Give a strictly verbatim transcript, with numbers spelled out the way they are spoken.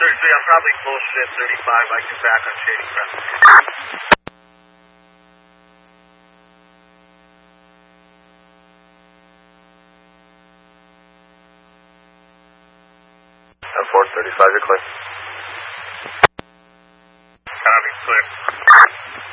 thirty-three, I'm probably close to thirty-five. I can back on Shady Crest. four thirty-five, you're clear. Copy, clear.